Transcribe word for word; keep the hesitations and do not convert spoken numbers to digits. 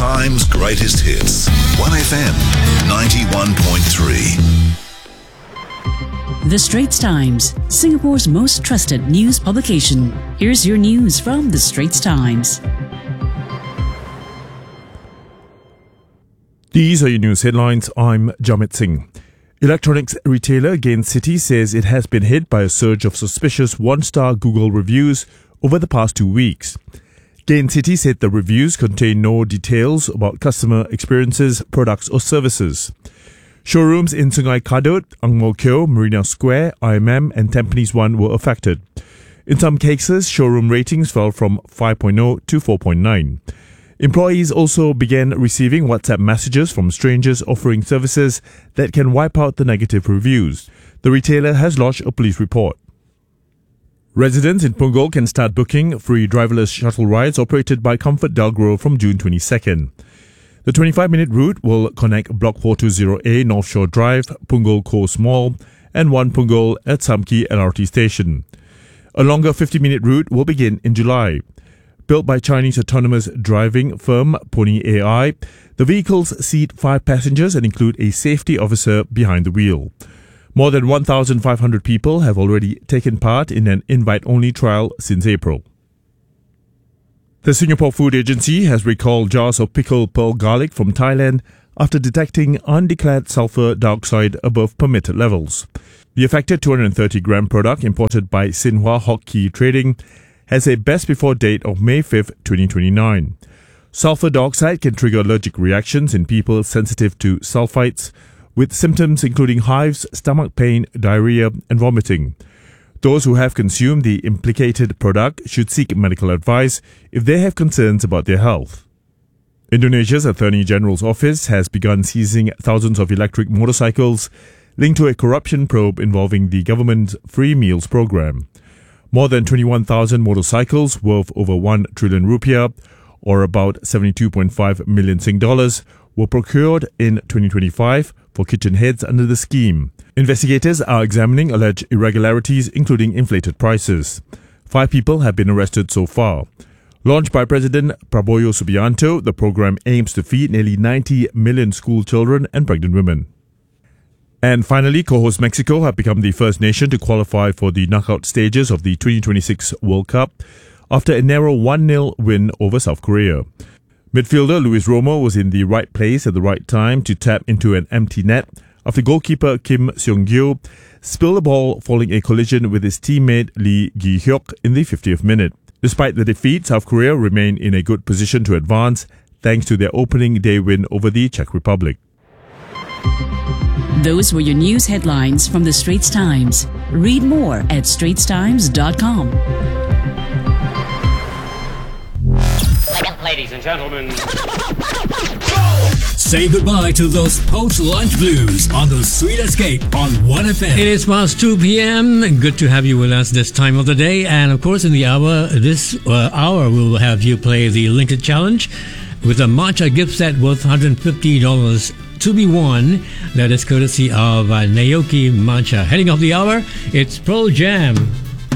Times greatest hits. one F M ninety-one point three. The Straits Times, Singapore's most trusted news publication. Here's your news from The Straits Times. These are your news headlines. I'm Jamit Singh. Electronics retailer Gain City says it has been hit by a surge of suspicious one-star Google reviews over the past two weeks. Gain City said the reviews contain no details about customer experiences, products or services. Showrooms in Sungai Kadut, Ang Mo Kio, Marina Square, I M M and Tampines One were affected. In some cases, showroom ratings fell from five point oh to four point nine. Employees also began receiving WhatsApp messages from strangers offering services that can wipe out the negative reviews. The retailer has lodged a police report. Residents in Punggol can start booking free driverless shuttle rides operated by Comfort Delgro from June twenty-second. The twenty-five minute route will connect Block four twenty A North Shore Drive, Punggol Coast Mall, and One Punggol at Samki L R T station. A longer fifty minute route will begin in July. Built by Chinese autonomous driving firm Pony A I, the vehicles seat five passengers and include a safety officer behind the wheel. More than one thousand five hundred people have already taken part in an invite-only trial since April. The Singapore Food Agency has recalled jars of pickled pearl garlic from Thailand after detecting undeclared sulfur dioxide above permitted levels. The affected two hundred thirty gram product imported by Xinhua Hockey Trading has a best before date of May fifth, twenty twenty-nine. Sulfur dioxide can trigger allergic reactions in people sensitive to sulfites, with symptoms including hives, stomach pain, diarrhea, and vomiting. Those who have consumed the implicated product should seek medical advice if they have concerns about their health. Indonesia's Attorney General's office has begun seizing thousands of electric motorcycles linked to a corruption probe involving the government's free meals program. More than twenty-one thousand motorcycles worth over one trillion rupiah, or about seventy-two point five million Sing dollars, were procured in twenty twenty-five for kitchen heads under the scheme. Investigators are examining alleged irregularities, including inflated prices. Five people have been arrested so far. Launched by President Prabowo Subianto, the program aims to feed nearly ninety million school children and pregnant women. And finally, co-host Mexico have become the first nation to qualify for the knockout stages of the twenty twenty-six World Cup after a narrow one nil win over South Korea. Midfielder Luis Romo was in the right place at the right time to tap into an empty net after goalkeeper Kim Seong-gyu spilled the ball following a collision with his teammate Lee Gi-hyuk in the fiftieth minute. Despite the defeat, South Korea remained in a good position to advance thanks to their opening day win over the Czech Republic. Those were your news headlines from The Straits Times. Read more at straits times dot com. Ladies and gentlemen, say goodbye to those post-lunch blues on the Sweet Escape on one F M. It is past two p.m. Good to have you with us this time of the day. And of course, in the hour, this uh, hour, we'll have you play the Linked Challenge with a matcha gift set worth one hundred fifty dollars to be won. That is courtesy of uh, Naoki Matcha. Heading off the hour, it's Pearl Jam.